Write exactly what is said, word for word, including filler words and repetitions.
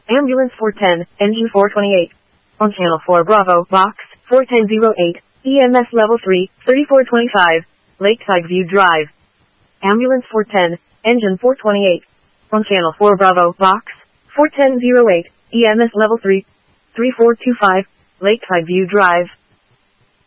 Ambulance four ten, engine four twenty-eight. On channel four Bravo, box four ten oh eight, E M S level three, thirty-four twenty-five, Lakeside View Drive. Ambulance four ten, engine four twenty-eight. On channel four Bravo, box four ten oh eight, E M S level three, thirty-four twenty-five, Lakeside View Drive.